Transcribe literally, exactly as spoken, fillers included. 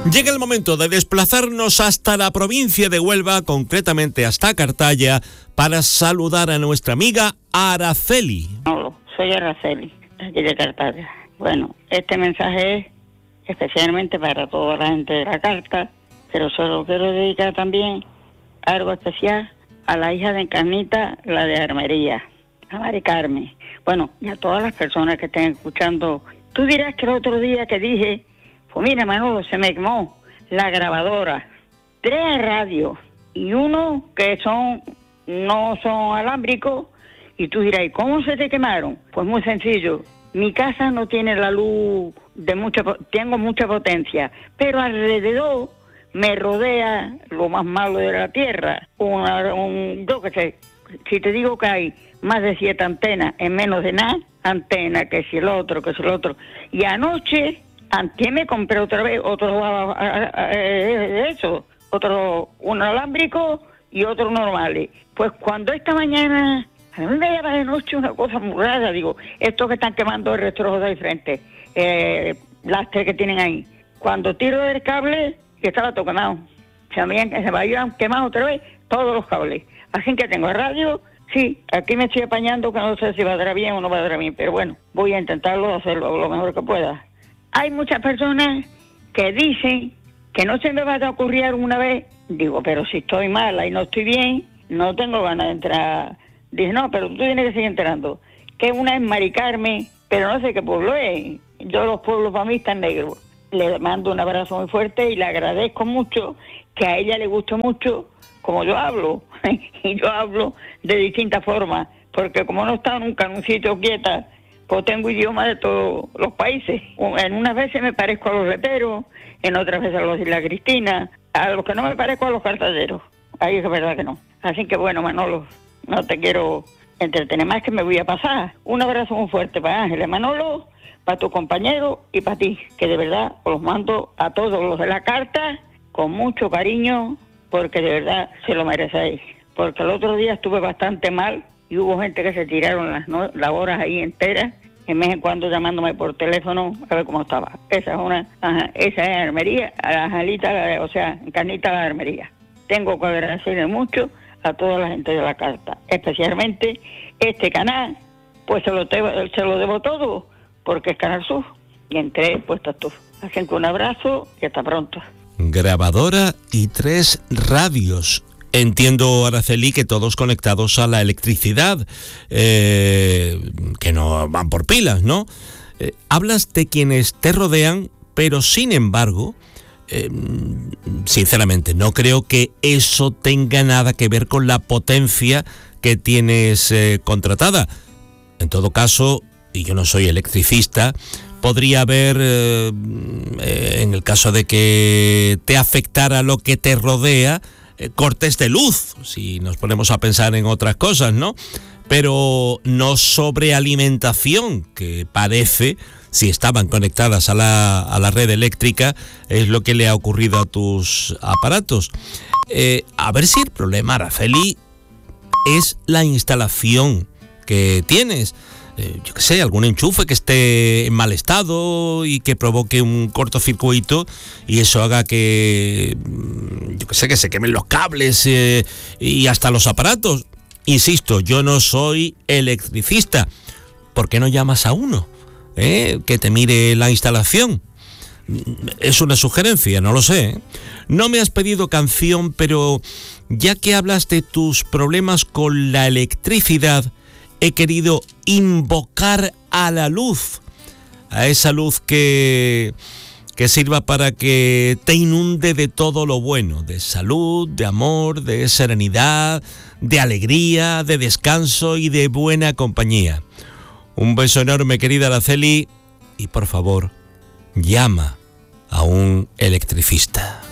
Llega el momento de desplazarnos hasta la provincia de Huelva, concretamente hasta Cartaya, para saludar a nuestra amiga Araceli. Hola, soy Araceli, aquí de Cartaya. Bueno, este mensaje es especialmente para toda la gente de la carta, pero solo quiero dedicar también algo especial a la hija de Encarnita, la de Armería, a Mari Carmen. Bueno, y a todas las personas que estén escuchando. Tú dirás que el otro día que dije, pues mira, Manolo, se me quemó la grabadora. Tres radios y uno que son no son alámbricos. Y tú dirás, ¿cómo se te quemaron? Pues muy sencillo. Mi casa no tiene la luz de mucha, tengo mucha potencia, pero alrededor me rodea lo más malo de la tierra. Una, un, yo qué sé, si te digo que hay más de siete antenas en menos de nada, antena, que si el otro, que si el otro. Y anoche, antes me compré otra vez otro, uh, uh, uh, eso, otro, un alámbrico y otro normal. Pues cuando esta mañana, a mí me llama de noche una cosa muy rara, digo, estos que están quemando el restrojo de ahí frente, eh, lastre que tienen ahí. Cuando tiro del cable, que estaba todo quemado. Se me, se me habían quemado otra vez todos los cables. Así que tengo radio. Sí, aquí me estoy apañando, que no sé si valdrá bien o no valdrá bien, pero bueno, voy a intentarlo, hacerlo lo mejor que pueda. Hay muchas personas que dicen que no se me va a ocurrir alguna vez. Digo, pero si estoy mala y no estoy bien, no tengo ganas de entrar. Dice, no, pero tú tienes que seguir enterando. Que una es Mari Carmen, pero no sé qué pueblo es. Yo los pueblos para mí están negros. Le mando un abrazo muy fuerte y le agradezco mucho que a ella le guste mucho como yo hablo. Y yo hablo de distintas formas, porque como no he estado nunca en un sitio quieta, pues tengo idiomas de todos los países. En unas veces me parezco a los reteros, en otras veces a los de la Cristina, a los que no me parezco a los cartalleros. Ahí es verdad que no. Así que bueno, Manolo, no te quiero entretener más, que me voy a pasar. Un abrazo muy fuerte para Ángeles, Manolo, para tu compañero y para ti, que de verdad os los mando a todos los de la carta con mucho cariño, porque de verdad se lo merecéis. Porque el otro día estuve bastante mal y hubo gente que se tiraron las, no, las horas ahí enteras, en vez en cuando llamándome por teléfono a ver cómo estaba. Esa es una, ajá, esa es Armería, a la Angelita, o sea, Encarnita la Armería. Tengo que agradecerle mucho a toda la gente de la carta, especialmente este canal, pues se lo, debo, se lo debo todo, porque es Canal Sur, y entre pues estás tú. Así que un abrazo y hasta pronto. Grabadora y tres radios. Entiendo, Araceli, que todos conectados a la electricidad, eh, que no van por pilas, ¿no? Eh, hablas de quienes te rodean, pero sin embargo, eh, sinceramente, no creo que eso tenga nada que ver con la potencia que tienes eh, contratada. En todo caso, y yo no soy electricista, podría haber, eh, eh, en el caso de que te afectara lo que te rodea, eh, cortes de luz, si nos ponemos a pensar en otras cosas, ¿no? Pero no sobrealimentación, que parece, si estaban conectadas a la, a la red eléctrica, es lo que le ha ocurrido a tus aparatos. Eh, a ver si el problema, Araceli, es la instalación que tienes. Eh, yo qué sé, algún enchufe que esté en mal estado y que provoque un cortocircuito y eso haga que, yo qué sé, que se quemen los cables eh, y hasta los aparatos. Insisto, yo no soy electricista. ¿Por qué no llamas a uno eh, que te mire la instalación? Es una sugerencia, no lo sé. ¿eh? No me has pedido canción, pero ya que hablas de tus problemas con la electricidad, he querido invocar a la luz, a esa luz que, que sirva para que te inunde de todo lo bueno, de salud, de amor, de serenidad, de alegría, de descanso y de buena compañía. Un beso enorme, querida Araceli, y por favor, llama a un electricista.